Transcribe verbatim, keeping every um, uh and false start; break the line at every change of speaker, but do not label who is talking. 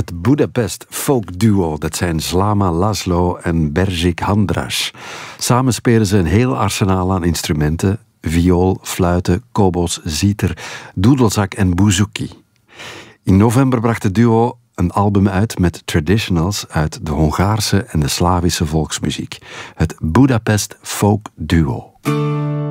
Het Budapest folk duo, dat zijn Slama Laszlo en Berzsik Handras. Samen spelen ze een heel arsenaal aan instrumenten: viool, fluiten, kobos, zither, doedelzak en bouzouki. In november bracht het duo een album uit met traditionals uit de Hongaarse en de Slavische volksmuziek. Het Budapest Folk Duo.